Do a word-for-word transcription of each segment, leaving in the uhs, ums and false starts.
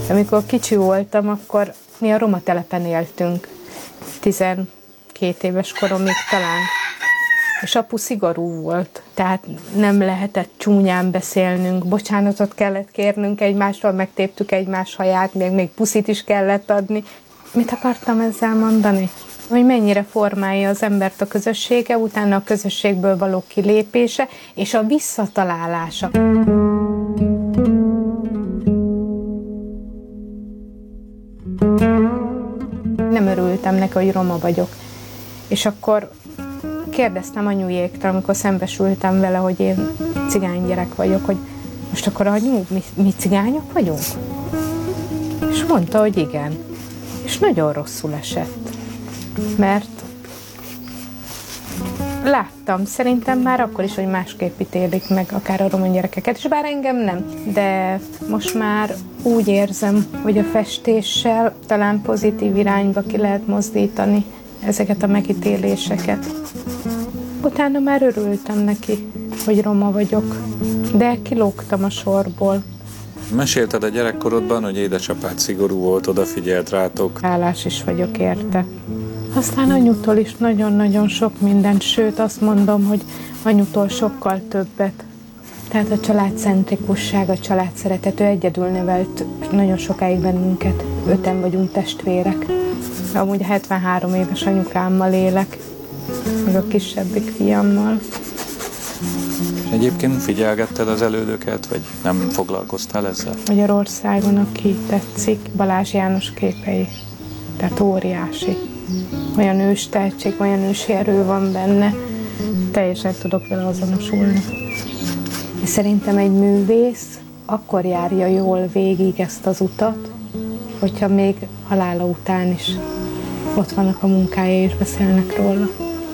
Amikor kicsi voltam, akkor mi a roma telepen éltünk. tizenkét éves koromig talán. És apu szigorú volt, tehát nem lehetett csúnyán beszélnünk, bocsánatot kellett kérnünk egymástól, megtéptük egymás haját, még, még puszit is kellett adni. Mit akartam ezzel mondani? Hogy mennyire formálja az embert a közössége, utána a közösségből való kilépése, és a visszatalálása. Nem örültem neki, hogy roma vagyok. És akkor kérdeztem anyujéktől, amikor szembesültem vele, hogy én cigány gyerek vagyok, hogy most akkor anyu, mi, mi cigányok vagyunk? És mondta, hogy igen. És nagyon rosszul esett. Mert láttam, szerintem már akkor is, hogy másképp ítélik meg akár a roma gyerekeket, és bár engem nem. De most már úgy érzem, hogy a festéssel talán pozitív irányba ki lehet mozdítani ezeket a megítéléseket. Utána már örültem neki, hogy roma vagyok, de kilógtam a sorból. Mesélted a gyerekkorodban, hogy édesapád szigorú volt, odafigyelt rátok. Hálás is vagyok érte. Aztán anyutól is nagyon-nagyon sok mindent, sőt azt mondom, hogy anyutól sokkal többet. Tehát a családcentrikusság, a családszeretet, ő egyedül nevelt nagyon sokáig bennünket. Öten vagyunk testvérek. Amúgy hetvenhárom éves anyukámmal élek, meg a kisebbik fiammal. És egyébként figyelgetted az elődöket, vagy nem foglalkoztál ezzel? Magyarországon, aki tetszik, Balázs János képei. Tehát óriási. Olyan ős tehetség, olyan ősi erő van benne. Teljesen tudok vele azonosulni. Szerintem egy művész akkor járja jól végig ezt az utat, hogyha még halála után is ott vannak a munkája és beszélnek róla.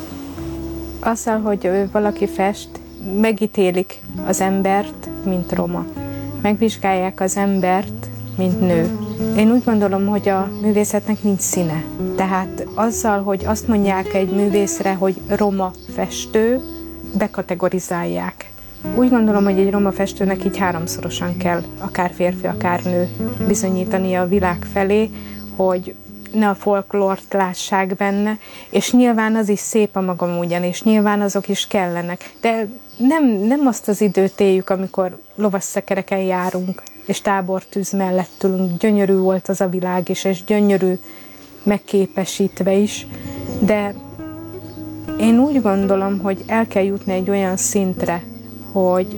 Azzal, hogy valaki fest, megítélik az embert, mint roma. Megvizsgálják az embert, mint nő. Én úgy gondolom, hogy a művészetnek nincs színe. Tehát azzal, hogy azt mondják egy művészre, hogy roma festő, bekategorizálják. Úgy gondolom, hogy egy roma festőnek így háromszorosan kell, akár férfi, akár nő, bizonyítania a világ felé, hogy ne a folklort lássák benne, és nyilván az is szép a maga módján, és nyilván azok is kellenek. De nem, nem azt az időt éljük, amikor lovasszekereken járunk, és tábortűz mellett ülünk. Gyönyörű volt az a világ is, és gyönyörű megképesítve is, de én úgy gondolom, hogy el kell jutni egy olyan szintre, hogy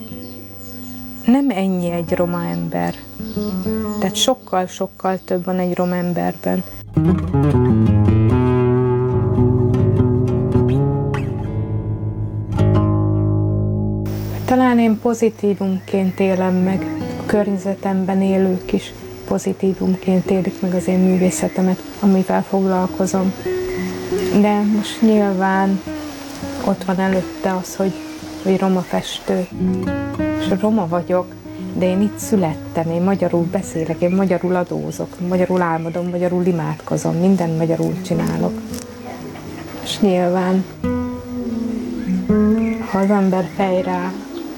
nem ennyi egy roma ember. Tehát sokkal-sokkal több van egy roma emberben. Talán én pozitívumként élem meg, a környezetemben élők is pozitívumként élik meg az én művészetemet, amivel foglalkozom. De most nyilván ott van előtte az, hogy, hogy roma festő. És roma vagyok, de én itt születtem, én magyarul beszélek, én magyarul adózok, magyarul álmodom, magyarul imádkozom, mindent magyarul csinálok. És nyilván, ha az ember fejrá,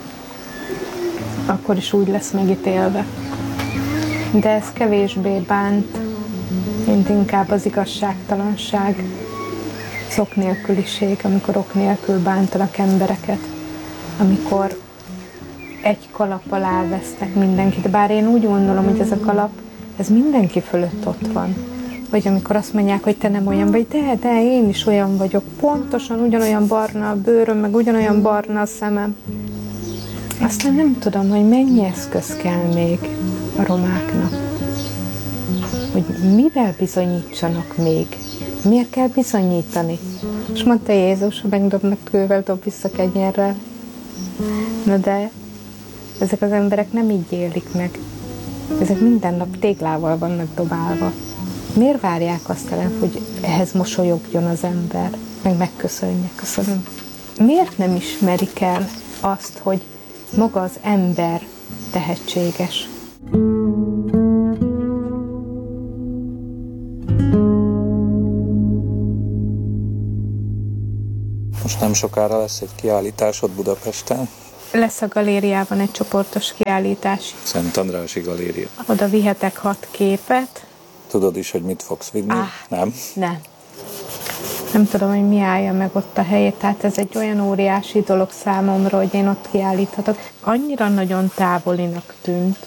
akkor is úgy lesz megítélve. De ez kevésbé bánt, mint inkább az igazságtalanság, az ok nélküliség, amikor ok nélkül bántanak embereket, amikor egy kalap alá vesznek mindenkit. Bár én úgy gondolom, hogy ez a kalap, ez mindenki fölött ott van. Vagy amikor azt mondják, hogy te nem olyan vagy, de, de én is olyan vagyok. Pontosan ugyanolyan barna a bőröm, meg ugyanolyan barna a szemem. Aztán nem tudom, hogy mennyi eszköz kell még a romáknak. Hogy mivel bizonyítsanak még. Miért kell bizonyítani? És mondta Jézus, ha megdobnak kővel, dob vissza kenyérrel. Na de ezek az emberek nem így élik meg. Ezek minden nap téglával vannak dobálva. Miért várják azt el, hogy ehhez mosolyogjon az ember, meg megköszönje? Köszönöm. Miért nem ismerik el azt, hogy maga az ember tehetséges? Most nem sokára lesz egy kiállításod Budapesten. Lesz a galériában egy csoportos kiállítás. Szent Andrássy Galéria. Oda vihetek hat képet. Tudod is, hogy mit fogsz vinni? Ah, nem? Nem. Nem tudom, hogy mi állja meg ott a helyét, tehát ez egy olyan óriási dolog számomra, hogy én ott kiállíthatok. Annyira nagyon távolinak tűnt.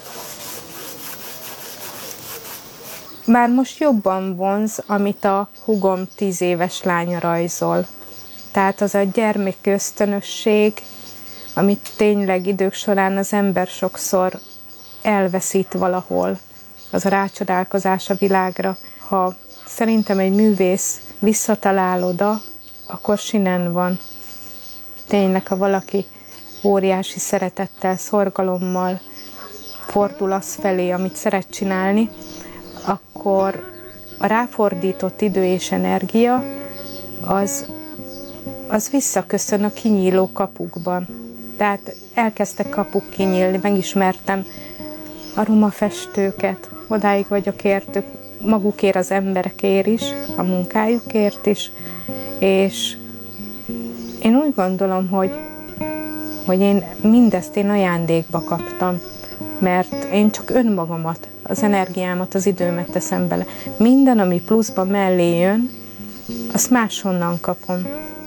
Már most jobban vonz, amit a húgom tíz éves lánya rajzol. Tehát az a gyermekösztönösség, amit tényleg idők során az ember sokszor elveszít valahol. Az a rácsodálkozás a világra. Ha szerintem egy művész visszatalál oda, akkor sinen van. Tényleg, ha valaki óriási szeretettel, szorgalommal fordul az felé, amit szeret csinálni, akkor a ráfordított idő és energia az, az visszaköszön a kinyíló kapukban. Tehát elkezdtek kapuk kinyílni, megismertem a rumafestőket, odáig vagyok értük, magukért, az emberekért is, a munkájukért is, és én úgy gondolom, hogy, hogy én mindezt én ajándékba kaptam, mert én csak önmagamat, az energiámat, az időmet teszem bele. Minden, ami pluszban mellé jön, azt máshonnan kapom.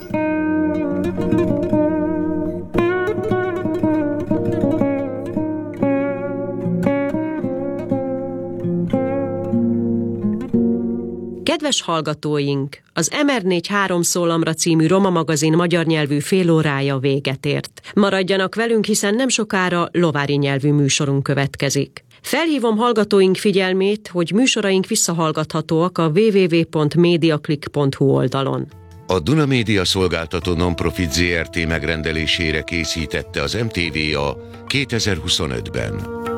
Kedves hallgatóink, az em er négy három szólamra című Roma magazin magyar nyelvű félórája véget ért. Maradjanak velünk, hiszen nem sokára lovári nyelvű műsorunk következik. Felhívom hallgatóink figyelmét, hogy műsoraink visszahallgathatóak a double-u double-u double-u pont mediaclick pont hu oldalon. A Duna Média Szolgáltató Nonprofit zé er té megrendelésére készítette az em té vé a kétezer-huszonötben.